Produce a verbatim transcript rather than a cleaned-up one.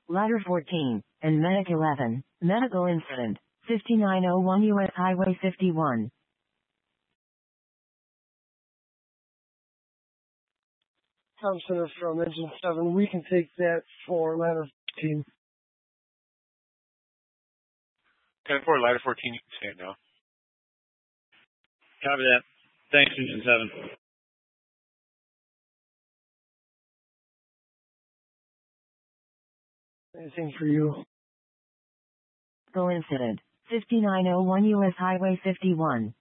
Ladder fourteen, and Medic eleven, medical incident, fifty-nine oh one U S Highway fifty-one. Thompson is from engine seven. We can take that for ladder fourteen. ten four, ladder fourteen, you can say it now. Copy that. Thanks, engine seven. Anything for you? Medical incident, fifty-nine oh one U S Highway fifty-one.